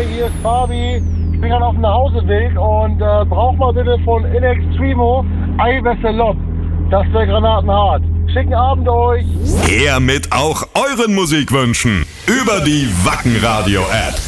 Hi, hier ist Fabi. Ich bin gerade auf dem Nachhauseweg und brauch mal bitte von In Extremo Eiwässer Lob. Das wäre granatenhart. Schicken Abend euch. Her mit auch euren Musikwünschen über die Wacken Radio App.